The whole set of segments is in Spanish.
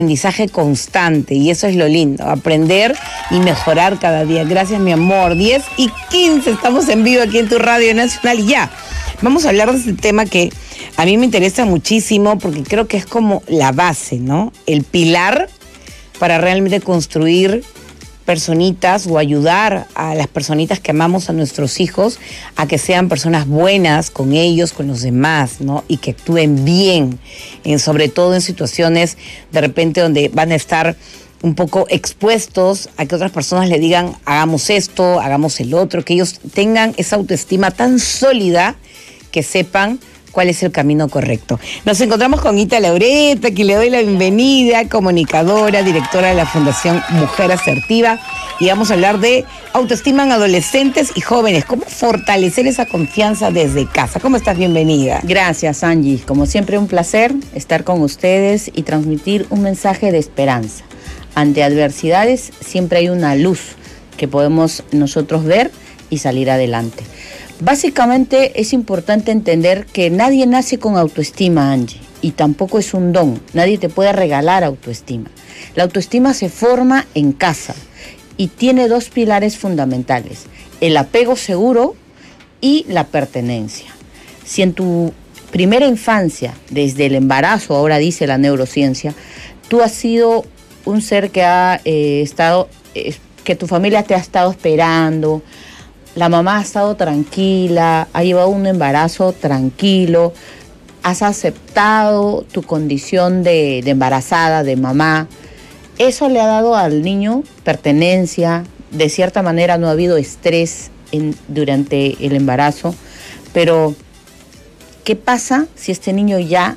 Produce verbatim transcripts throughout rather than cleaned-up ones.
aprendizaje constante, y eso es lo lindo, aprender y mejorar cada día. Gracias, mi amor. diez y quince, estamos en vivo aquí en tu Radio Nacional y ya. Vamos a hablar de este tema que a mí me interesa muchísimo porque creo que es como la base, ¿no? El pilar para realmente construir personitas o ayudar a las personitas que amamos a nuestros hijos a que sean personas buenas con ellos, con los demás, ¿no? Y que actúen bien, en, sobre todo en situaciones de repente donde van a estar un poco expuestos a que otras personas le digan hagamos esto, hagamos el otro, que ellos tengan esa autoestima tan sólida que sepan cuál es el camino correcto. Nos encontramos con Ita Laureta, que le doy la bienvenida, comunicadora, directora de la Fundación Mujer Asertiva, y vamos a hablar de autoestima en adolescentes y jóvenes, cómo fortalecer esa confianza desde casa. ¿Cómo estás? Bienvenida. Gracias, Angie. Como siempre, un placer estar con ustedes y transmitir un mensaje de esperanza. Ante adversidades siempre hay una luz que podemos nosotros ver y salir adelante. Básicamente es importante entender que nadie nace con autoestima, Angie, y tampoco es un don. Nadie te puede regalar autoestima. La autoestima se forma en casa y tiene dos pilares fundamentales: el apego seguro y la pertenencia. Si en tu primera infancia, desde el embarazo, ahora dice la neurociencia, tú has sido un ser que ha eh, estado, eh, que tu familia te ha estado esperando, la mamá ha estado tranquila, ha llevado un embarazo tranquilo, has aceptado tu condición de, de embarazada, de mamá. Eso le ha dado al niño pertenencia, de cierta manera no ha habido estrés en, durante el embarazo, pero ¿qué pasa si este niño ya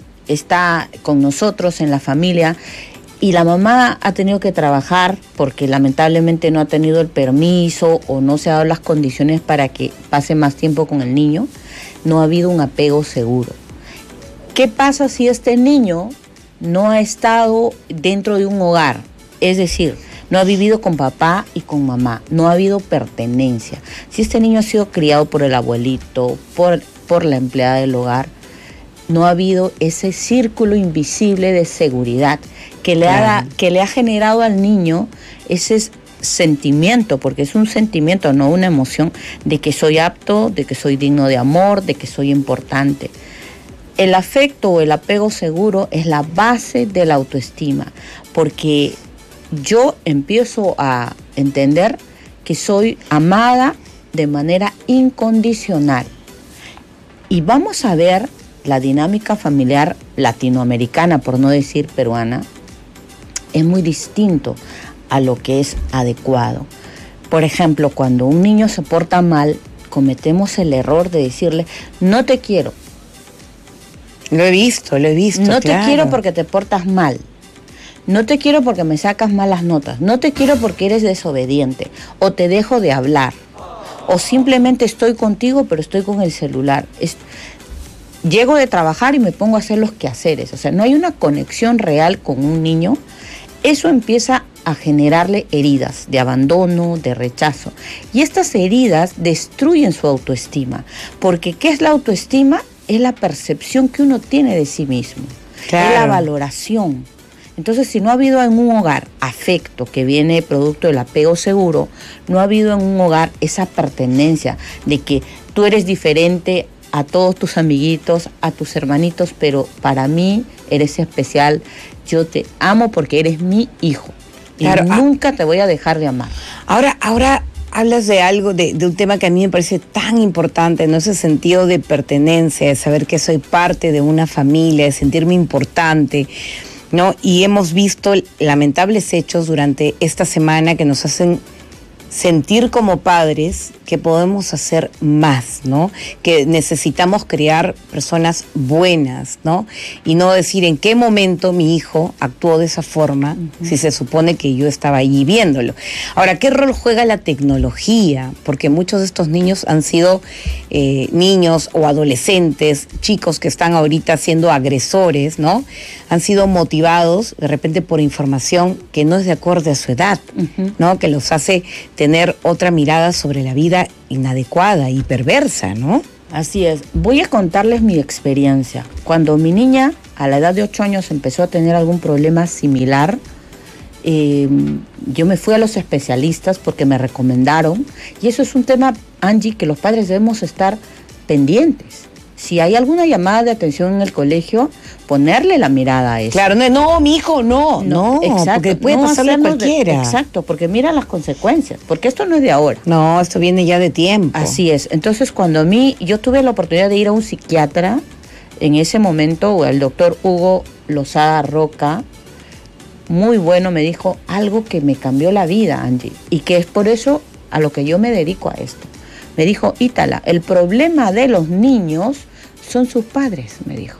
está con nosotros en la familia y la mamá ha tenido que trabajar porque lamentablemente no ha tenido el permiso o no se ha dado las condiciones para que pase más tiempo con el niño? No ha habido un apego seguro. ¿Qué pasa si este niño no ha estado dentro de un hogar? Es decir, no ha vivido con papá y con mamá, no ha habido pertenencia. Si este niño ha sido criado por el abuelito, por, por la empleada del hogar, no ha habido ese círculo invisible de seguridad que le, claro. ha, que le ha generado al niño ese sentimiento, porque es un sentimiento, no una emoción, de que soy apto, de que soy digno de amor, de que soy importante. El afecto o el apego seguro es la base de la autoestima, porque yo empiezo a entender que soy amada de manera incondicional. Y vamos a ver la dinámica familiar latinoamericana, por no decir peruana, es muy distinto a lo que es adecuado. Por ejemplo, cuando un niño se porta mal, cometemos el error de decirle, no te quiero. Lo he visto, lo he visto, No claro. te quiero porque te portas mal. No te quiero porque me sacas malas notas. No te quiero porque eres desobediente. O te dejo de hablar. O simplemente estoy contigo, pero estoy con el celular. Es, Llego de trabajar y me pongo a hacer los quehaceres. O sea, no hay una conexión real con un niño. Eso empieza a generarle heridas de abandono, de rechazo. Y estas heridas destruyen su autoestima. Porque ¿qué es la autoestima? Es la percepción que uno tiene de sí mismo. Claro. Es la valoración. Entonces, si no ha habido en un hogar afecto que viene producto del apego seguro, no ha habido en un hogar esa pertenencia de que tú eres diferente a todos tus amiguitos, a tus hermanitos, pero para mí eres especial. Yo te amo porque eres mi hijo. Y claro, nunca te voy a dejar de amar. Ahora, ahora hablas de algo, de, de un tema que a mí me parece tan importante, ¿no? Ese sentido de pertenencia, de saber que soy parte de una familia, de sentirme importante, ¿no? Y hemos visto lamentables hechos durante esta semana que nos hacen sentir como padres que podemos hacer más, ¿no? Que necesitamos crear personas buenas, ¿no? Y no decir en qué momento mi hijo actuó de esa forma, uh-huh. si se supone que yo estaba allí viéndolo. Ahora, ¿qué rol juega la tecnología? Porque muchos de estos niños han sido eh, niños o adolescentes, chicos que están ahorita siendo agresores, ¿no? Han sido motivados de repente por información que no es de acorde a su edad, uh-huh. ¿no? Que los hace tener otra mirada sobre la vida inadecuada y perversa, ¿no? Así es. Voy a contarles mi experiencia. Cuando mi niña, a la edad de ocho años, empezó a tener algún problema similar, eh, yo me fui a los especialistas porque me recomendaron. Y eso es un tema, Angie, que los padres debemos estar pendientes. Si hay alguna llamada de atención en el colegio, ponerle la mirada a eso. Claro, no, no mi hijo, no, no, no exacto, porque puede no pasarle a cualquiera. De, exacto, porque mira las consecuencias, porque esto no es de ahora. No, esto viene ya de tiempo. Así es. Entonces, cuando a mí, yo tuve la oportunidad de ir a un psiquiatra, en ese momento, el doctor Hugo Lozada Roca, muy bueno, me dijo algo que me cambió la vida, Angie, y que es por eso a lo que yo me dedico a esto. Me dijo, Ítala, el problema de los niños son sus padres, me dijo.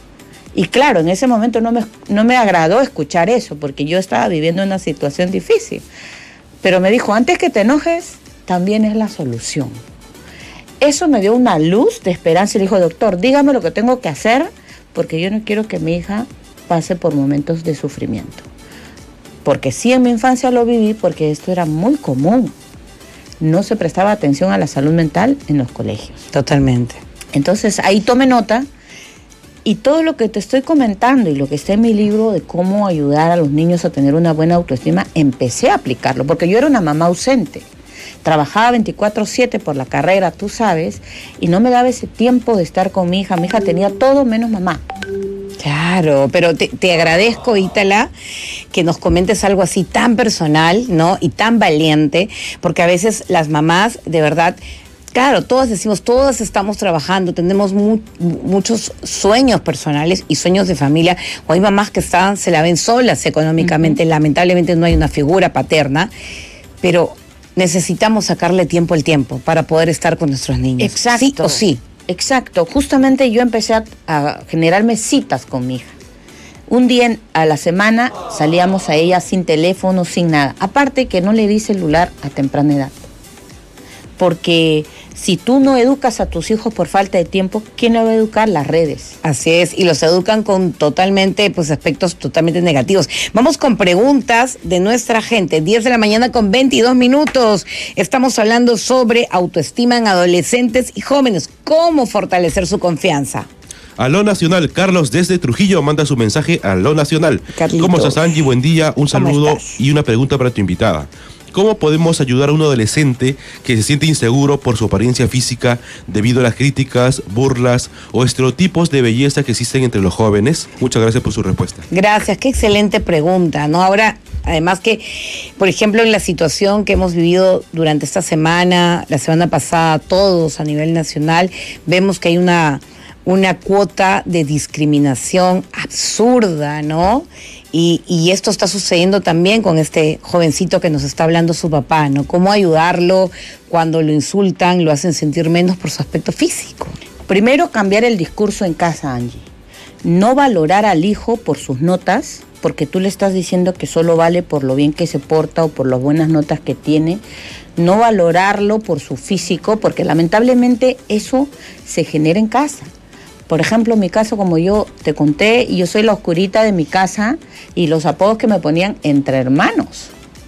Y claro, en ese momento no me, no me agradó escuchar eso, porque yo estaba viviendo una situación difícil. Pero me dijo, antes que te enojes, también es la solución. Eso me dio una luz de esperanza y le dijo, doctor, dígame lo que tengo que hacer, porque yo no quiero que mi hija pase por momentos de sufrimiento. Porque sí, en mi infancia lo viví, porque esto era muy común. No se prestaba atención a la salud mental en los colegios. Totalmente. Entonces, ahí tome nota, y todo lo que te estoy comentando y lo que está en mi libro de cómo ayudar a los niños a tener una buena autoestima, empecé a aplicarlo, porque yo era una mamá ausente. Trabajaba veinticuatro siete por la carrera, tú sabes, y no me daba ese tiempo de estar con mi hija. Mi hija tenía todo menos mamá. Claro, pero te, te agradezco, Ítala, que nos comentes algo así tan personal, ¿no? Y tan valiente, porque a veces las mamás, de verdad, claro, todas decimos, todas estamos trabajando, tenemos mu muchos sueños personales y sueños de familia, o hay mamás que están, se la ven solas económicamente, uh-huh. Lamentablemente no hay una figura paterna, pero necesitamos sacarle tiempo al tiempo para poder estar con nuestros niños. Exacto. Sí o sí. Exacto, justamente yo empecé a, a generarme citas con mi hija. Un día a la semana salíamos a ella sin teléfono, sin nada. Aparte que no le di celular a temprana edad. Porque si tú no educas a tus hijos por falta de tiempo, ¿quién le va a educar? Las redes. Así es, y los educan con totalmente, pues aspectos totalmente negativos. Vamos con preguntas de nuestra gente. diez de la mañana con veintidós minutos. Estamos hablando sobre autoestima en adolescentes y jóvenes. ¿Cómo fortalecer su confianza? Aló Nacional, Carlos desde Trujillo manda su mensaje a Aló Nacional. Carlitos. ¿Cómo estás, Angie? Buen día, un saludo y una pregunta para tu invitada. ¿Cómo podemos ayudar a un adolescente que se siente inseguro por su apariencia física debido a las críticas, burlas o estereotipos de belleza que existen entre los jóvenes? Muchas gracias por su respuesta. Gracias, qué excelente pregunta, ¿no? Ahora, además que, por ejemplo, en la situación que hemos vivido durante esta semana, la semana pasada, todos a nivel nacional, vemos que hay una, una cuota de discriminación absurda, ¿no? Y, y esto está sucediendo también con este jovencito que nos está hablando su papá, ¿no? Cómo ayudarlo cuando lo insultan, lo hacen sentir menos por su aspecto físico. Primero, cambiar el discurso en casa, Angie. No valorar al hijo por sus notas, porque tú le estás diciendo que solo vale por lo bien que se porta o por las buenas notas que tiene. No valorarlo por su físico, porque lamentablemente eso se genera en casa. Por ejemplo, en mi caso, como yo te conté, yo soy la oscurita de mi casa y los apodos que me ponían entre hermanos.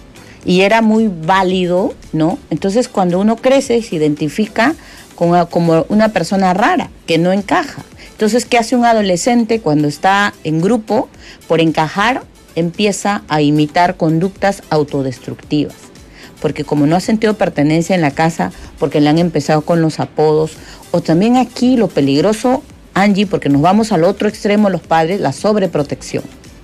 Y era muy válido, ¿no? Entonces, cuando uno crece, se identifica como, como una persona rara, que no encaja. Entonces, ¿qué hace un adolescente cuando está en grupo? Por encajar, empieza a imitar conductas autodestructivas. Porque como no ha sentido pertenencia en la casa, porque le han empezado con los apodos, o también aquí lo peligroso, Angie, porque nos vamos al otro extremo los padres, la sobreprotección.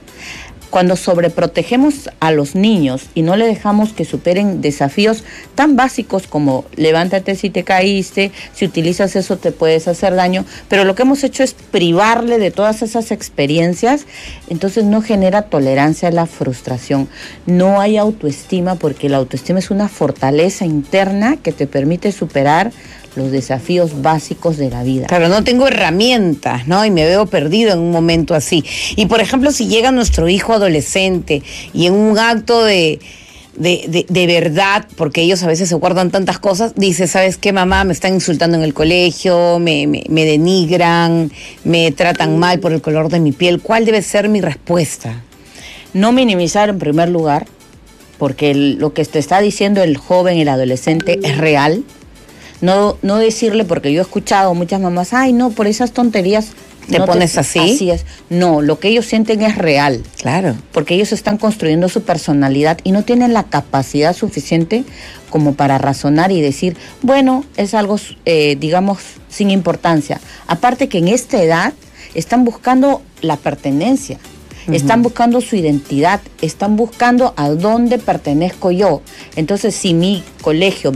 Cuando sobreprotegemos a los niños y no le dejamos que superen desafíos tan básicos como levántate si te caíste, si utilizas eso te puedes hacer daño, pero lo que hemos hecho es privarle de todas esas experiencias, entonces no genera tolerancia a la frustración. No hay autoestima, porque la autoestima es una fortaleza interna que te permite superar los desafíos básicos de la vida. Claro, no tengo herramientas, ¿no? Y me veo perdido en un momento así. Y por ejemplo, si llega nuestro hijo adolescente y en un acto de, de, de, de verdad, porque ellos a veces se guardan tantas cosas, dice, ¿sabes qué, mamá? Me están insultando en el colegio, me, me, me denigran, me tratan mal por el color de mi piel. ¿Cuál debe ser mi respuesta? No minimizar en primer lugar, porque el, lo que te está diciendo el joven, el adolescente, es real. No, no decirle, porque yo he escuchado muchas mamás, ay, no, por esas tonterías... ¿Te no pones así? Así es. No, lo que ellos sienten es real. Claro. Porque ellos están construyendo su personalidad y no tienen la capacidad suficiente como para razonar y decir, bueno, es algo, eh, digamos, sin importancia. Aparte que en esta edad están buscando la pertenencia. Uh-huh. Están buscando su identidad, están buscando a dónde pertenezco yo. Entonces, si mi colegio